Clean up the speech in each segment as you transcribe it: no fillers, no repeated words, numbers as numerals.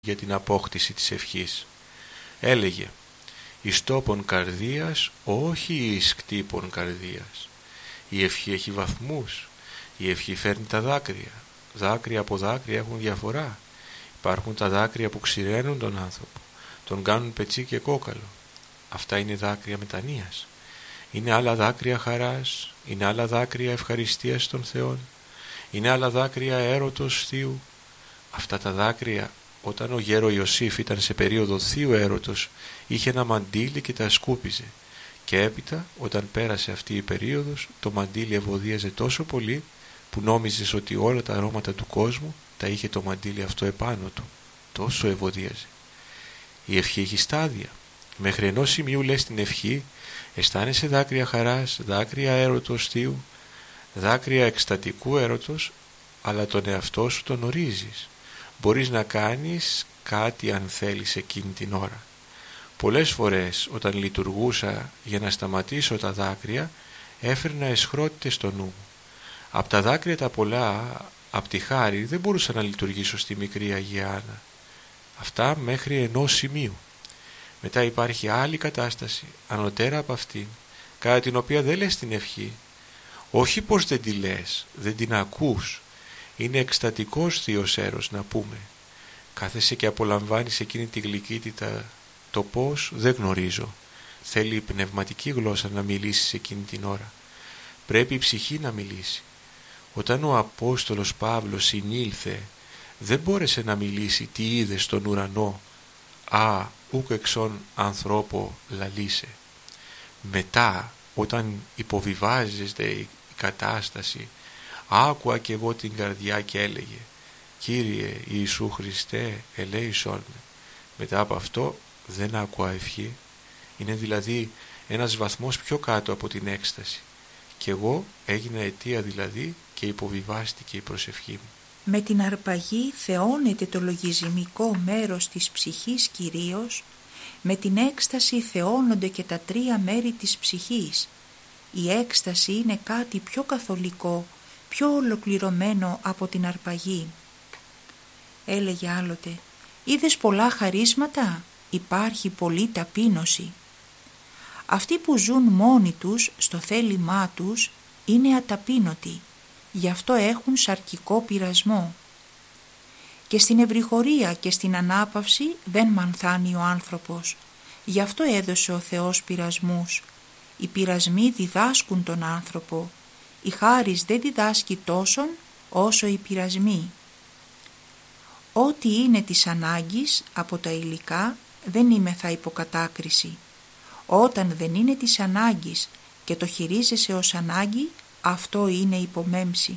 για την απόκτηση της ευχής. Έλεγε «Εις τόπον καρδίας, όχι εις κτύπων καρδίας». Η ευχή έχει βαθμούς. Η ευχή φέρνει τα δάκρυα. Δάκρυα από δάκρυα έχουν διαφορά. Υπάρχουν τα δάκρυα που ξηραίνουν τον άνθρωπο, τον κάνουν πετσί και κόκαλο. Αυτά είναι δάκρυα μετανοίας. Είναι άλλα δάκρυα χαράς, είναι άλλα δάκρυα ευχαριστίας των Θεών, είναι άλλα δάκρυα έρωτος θείου. Αυτά τα δάκρυα, όταν ο γέρο Ιωσήφ ήταν σε περίοδο θείου έρωτος, είχε ένα μαντίλι και τα σκούπιζε. Και έπειτα, όταν πέρασε αυτή η περίοδος, το μαντίλι ευωδίαζε τόσο πολύ που νόμιζες ότι όλα τα αρώματα του κόσμου τα είχε το μαντίλι αυτό επάνω του. Τόσο ευωδίαζε. Η ευχή έχει στάδια. Μέχρι ενός σημείου λες την ευχή, αισθάνεσαι δάκρυα χαράς, δάκρυα έρωτος θείου, δάκρυα εκστατικού έρωτος, αλλά τον εαυτό σου τον ορίζεις. Μπορείς να κάνεις κάτι αν θέλεις εκείνη την ώρα. Πολλές φορές όταν λειτουργούσα για να σταματήσω τα δάκρυα, έφερνα αισχρότητες στο νου μου. Απ' τα δάκρυα τα πολλά, απ' τη χάρη, δεν μπορούσα να λειτουργήσω στη μικρή Αγία Άννα. Αυτά μέχρι ενός σημείου. Μετά υπάρχει άλλη κατάσταση, ανωτέρα από αυτήν, κατά την οποία δεν λες την ευχή. Όχι πως δεν τη λες, δεν την ακούς. Είναι εκστατικός θείος έρος να πούμε. Κάθεσαι και απολαμβάνεις εκείνη τη γλυκύτητα. Το πώς δεν γνωρίζω. Θέλει η πνευματική γλώσσα να μιλήσει εκείνη την ώρα. Πρέπει η ψυχή να μιλήσει. Όταν ο Απόστολος Παύλος συνήλθε, δεν μπόρεσε να μιλήσει τι είδε στον ουρανό. «Α, ουκ εξών ανθρώπο λαλήσε». Μετά, όταν υποβιβάζεται η κατάσταση, άκουα και εγώ την καρδιά και έλεγε «Κύριε Ιησού Χριστέ, ελέησόν με». Μετά από αυτό δεν άκουα ευχή. Είναι δηλαδή ένας βαθμός πιο κάτω από την έκσταση. Και εγώ έγινα αιτία δηλαδή και υποβιβάστηκε η προσευχή μου. Με την αρπαγή θεώνεται το λογισμικό μέρος της ψυχής κυρίως, με την έκσταση θεώνονται και τα τρία μέρη της ψυχής. Η έκσταση είναι κάτι πιο καθολικό, πιο ολοκληρωμένο από την αρπαγή. Έλεγε άλλοτε, είδες πολλά χαρίσματα, υπάρχει πολλή ταπείνωση. Αυτοί που ζουν μόνοι τους στο θέλημά τους είναι αταπείνωτοι, γι' αυτό έχουν σαρκικό πειρασμό. Και στην ευρυχωρία και στην ανάπαυση δεν μανθάνει ο άνθρωπος, γι' αυτό έδωσε ο Θεός πειρασμούς. Οι πειρασμοί διδάσκουν τον άνθρωπο, η χάρις δεν διδάσκει τόσον όσο οι πειρασμοί. Ό,τι είναι της ανάγκης από τα υλικά δεν είμεθα υποκατάκριση. Όταν δεν είναι της ανάγκης και το χειρίζεσαι ως ανάγκη, αυτό είναι υπομέμψη.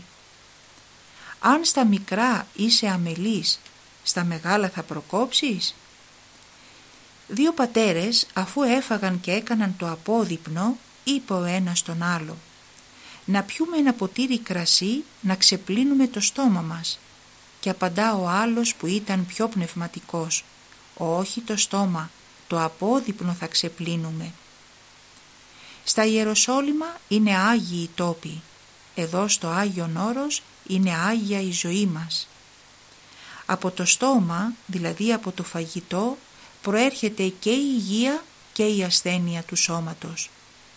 Αν στα μικρά είσαι αμελής, στα μεγάλα θα προκόψεις. Δύο πατέρες, αφού έφαγαν και έκαναν το απόδειπνο, είπε ο ένας τον άλλο, να πιούμε ένα ποτήρι κρασί να ξεπλύνουμε το στόμα μας. Και απαντά ο άλλος που ήταν πιο πνευματικός, όχι το στόμα, το απόδειπνο θα ξεπλύνουμε. Στα Ιεροσόλυμα είναι άγιοι οι τόποι, εδώ στο Άγιον Όρος είναι άγια η ζωή μας. Από το στόμα, δηλαδή από το φαγητό, προέρχεται και η υγεία και η ασθένεια του σώματος.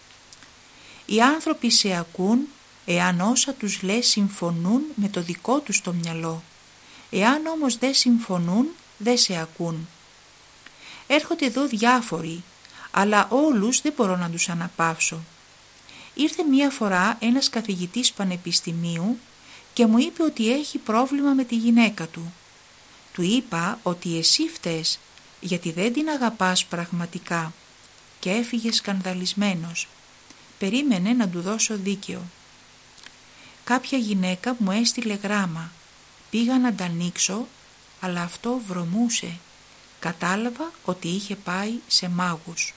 Οι άνθρωποι σε ακούν εάν όσα τους λες συμφωνούν με το δικό τους το μυαλό. Εάν όμως δεν συμφωνούν, δεν σε ακούν. Έρχονται εδώ διάφοροι, αλλά όλους δεν μπορώ να τους αναπαύσω. Ήρθε μία φορά ένας καθηγητής πανεπιστημίου και μου είπε ότι έχει πρόβλημα με τη γυναίκα του. Του είπα ότι εσύ φταίς, γιατί δεν την αγαπάς πραγματικά, και έφυγε σκανδαλισμένος. Περίμενε να του δώσω δίκαιο. Κάποια γυναίκα μου έστειλε γράμμα. Πήγα να τα ανοίξω, αλλά αυτό βρωμούσε. Κατάλαβα ότι είχε πάει σε μάγους.